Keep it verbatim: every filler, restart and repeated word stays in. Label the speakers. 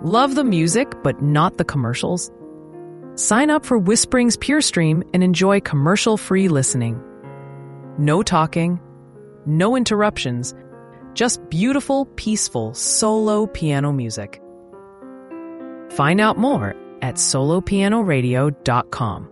Speaker 1: Love the music, but not the commercials? Sign up for Whispering's PureStream and enjoy commercial-free listening. No talking, no interruptions, just beautiful, peaceful solo piano music. Find out more at solo piano radio dot com.